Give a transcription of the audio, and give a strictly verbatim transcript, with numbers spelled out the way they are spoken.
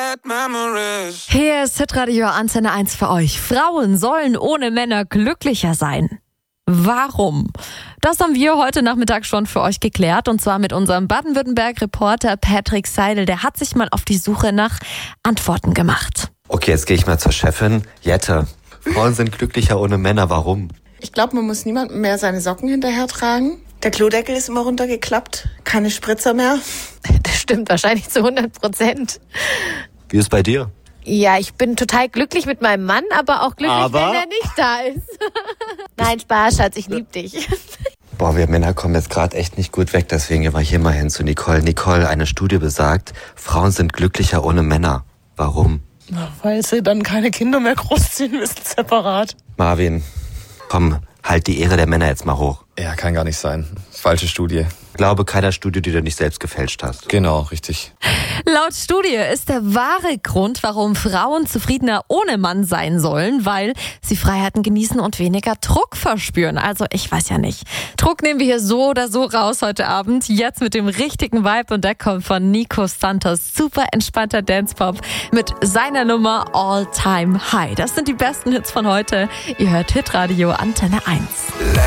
bad memories. Hier ist Hitradio Antenne eins für euch. Frauen sollen ohne Männer glücklicher sein. Warum? Das haben wir heute Nachmittag schon für euch geklärt, und zwar mit unserem Baden-Württemberg-Reporter Patrick Seidel. Der hat sich mal auf die Suche nach Antworten gemacht. Okay, jetzt gehe ich mal zur Chefin. Jette, Frauen sind glücklicher ohne Männer. Warum? Ich glaube, man muss niemandem mehr seine Socken hinterher tragen. Der Klodeckel ist immer runtergeklappt. Keine Spritzer mehr. Das stimmt wahrscheinlich zu hundert Prozent. Wie ist bei dir? Ja, ich bin total glücklich mit meinem Mann, aber auch glücklich, Aber? wenn er nicht da ist. Nein, Spaß, Schatz, ich lieb dich. Boah, wir Männer kommen jetzt gerade echt nicht gut weg, deswegen gehen wir hier mal hin zu Nicole. Nicole, eine Studie besagt, Frauen sind glücklicher ohne Männer. Warum? Na, weil sie dann keine Kinder mehr großziehen müssen, separat. Marvin, komm, halt die Ehre der Männer jetzt mal hoch. Ja, kann gar nicht sein. Falsche Studie. Ich glaube keiner Studie, die du nicht selbst gefälscht hast. Genau, richtig. Laut Studie ist der wahre Grund, warum Frauen zufriedener ohne Mann sein sollen, weil sie Freiheiten genießen und weniger Druck verspüren. Also ich weiß ja nicht. Druck nehmen wir hier so oder so raus heute Abend. Jetzt mit dem richtigen Vibe, und der kommt von Nico Santos. Super entspannter Dance-Pop mit seiner Nummer All Time High. Das sind die besten Hits von heute. Ihr hört Hitradio Antenne eins.